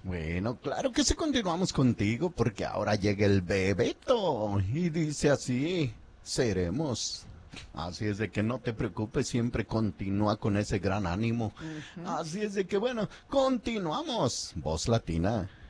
Bueno, claro que sí continuamos contigo porque ahora llega el Bebeto y dice así, seremos. Así es de que no te preocupes, siempre continúa con ese gran ánimo. Ujú. Así es de que bueno, continuamos. Voz Latina.